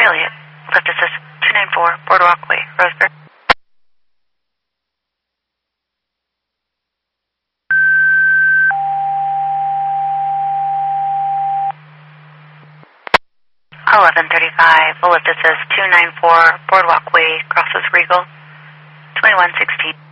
Elliott. Lift assist 294, Boardwalk Way, Roseburg. Lift assist 294, Boardwalk Way, crosses Regal, 2116.